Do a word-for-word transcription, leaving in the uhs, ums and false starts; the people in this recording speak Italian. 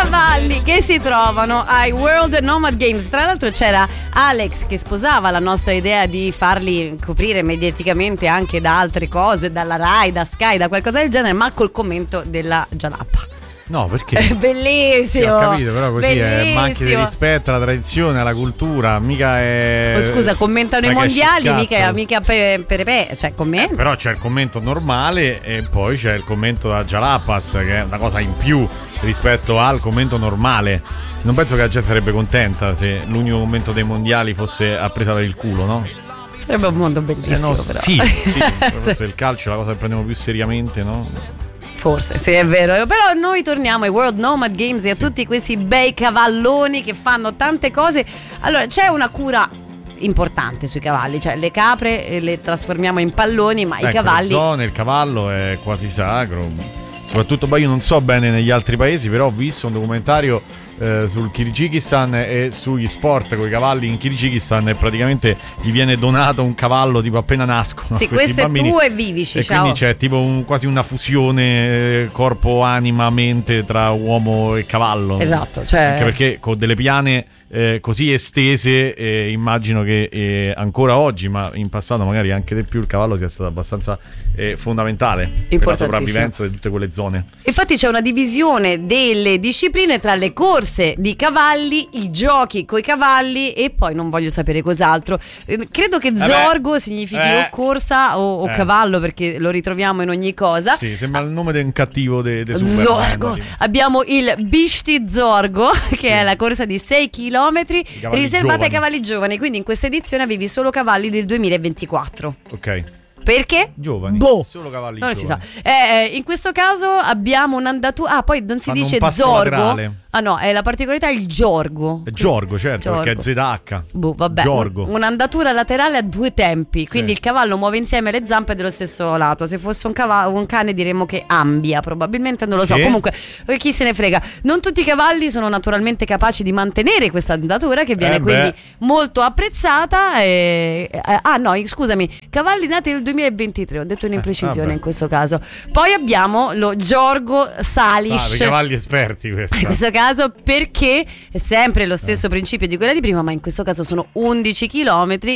cavalli che si trovano ai World Nomad Games. Tra l'altro c'era Alex che sposava la nostra idea di farli coprire mediaticamente anche da altre cose, dalla Rai, da Sky, da qualcosa del genere, ma col commento della Jalapa. No, perché? È bellissimo. Sì, ho capito, però così bellissimo. È manchi di rispetto alla tradizione, alla cultura, mica è... Oh, scusa, commentano i mondiali, mica, mica per, per, per cioè con me. Eh, però c'è il commento normale e poi c'è il commento da Jalapas, che è una cosa in più rispetto al commento normale. Non penso che la gente sarebbe contenta se l'unico commento dei mondiali fosse a presa per il culo, no? Sarebbe un mondo bellissimo, eh no, però. Sì, sì, forse il calcio è la cosa che prendiamo più seriamente, no? Forse, sì, è vero. Però noi torniamo ai World Nomad Games e a sì. tutti questi bei cavalloni che fanno tante cose. Allora, c'è una cura importante sui cavalli, cioè le capre le trasformiamo in palloni, ma ecco, i cavalli... zone, il cavallo è quasi sacro. Soprattutto, beh, io non so bene negli altri paesi, però ho visto un documentario eh, sul Kirghizistan e sugli sport con i cavalli in Kirghizistan, e praticamente gli viene donato un cavallo tipo appena nascono. Sì, questo bambini, è tuo e vivici, e ciao. quindi c'è tipo un, quasi una fusione eh, corpo, anima, mente tra uomo e cavallo. Esatto, cioè... anche perché con delle piane Eh, così estese, eh, immagino che eh, ancora oggi, ma in passato magari anche di più, il cavallo sia stato abbastanza eh, fondamentale per la sopravvivenza di tutte quelle zone. Infatti c'è una divisione delle discipline tra le corse di cavalli, i giochi coi cavalli e poi non voglio sapere cos'altro. Eh, credo che Zorgo eh significhi eh o corsa o, o eh. cavallo, perché lo ritroviamo in ogni cosa. Sì, sembra il nome di un cattivo de, de Zorgo. Abbiamo il Bishti Zorgo, che sì. è la corsa di sei chilometri riservata giovani. ai cavalli giovani, quindi in questa edizione avevi solo cavalli del duemilaventiquattro. Ok. Perché? Giovani, boh. solo cavalli non giovani. Si sa. Eh, in questo caso abbiamo un'andatura. Ah, poi non si Fanno dice Zorgo. Laterale. Ah no, è la particolarità il Giorgo. È Giorgo, certo, Giorgo. Perché è Z H. Boh, vabbè. Giorgo. Un'andatura laterale a due tempi, sì. Quindi il cavallo muove insieme le zampe dello stesso lato. Se fosse un, cavallo, un cane diremmo che ambia, probabilmente, non lo so. Sì. Comunque, chi se ne frega. Non tutti i cavalli sono naturalmente capaci di mantenere questa andatura, che viene eh quindi molto apprezzata. E... Ah no, scusami, cavalli nati nel duemilaventitré, ho detto un'imprecisione eh, in questo caso. Poi abbiamo lo Giorgo Salish. Ah, cavalli esperti questi. In questo caso perché è sempre lo stesso eh. principio di quella di prima, ma in questo caso sono undici chilometri